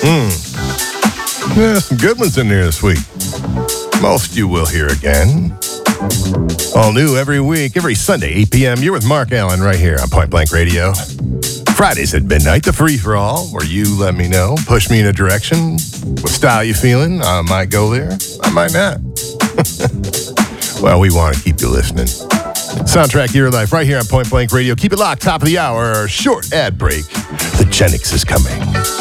Yeah, some good ones in there this week. Most you will hear again. All new every week, every Sunday, 8 p.m. You're with Mark Allen right here on Point Blank Radio. Fridays at midnight, the free-for-all, where you let me know, push me in a direction. What style you feeling? I might go there. I might not. Well, we want to keep you listening. Soundtrack to your life right here on Point Blank Radio. Keep it locked, top of the hour, short ad break. The Gen X is coming.